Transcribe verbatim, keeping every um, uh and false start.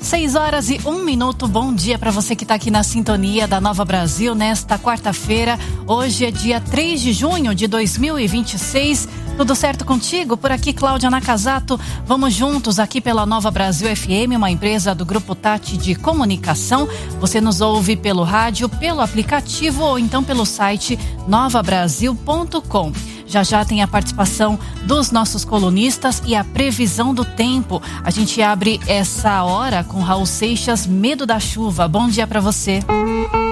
Seis horas e um minuto, bom dia para você que está aqui na sintonia da Nova Brasil nesta quarta-feira. Hoje é dia três de junho de dois mil e vinte e seis. Tudo certo contigo? Por aqui, Cláudia Nakazato. Vamos juntos aqui pela Nova Brasil F M, uma empresa do Grupo Tati de Comunicação. Você nos ouve pelo rádio, pelo aplicativo ou então pelo site nova brasil ponto com. Já já tem a participação dos nossos colunistas e a previsão do tempo. A gente abre essa hora com Raul Seixas, Medo da Chuva. Bom dia para você.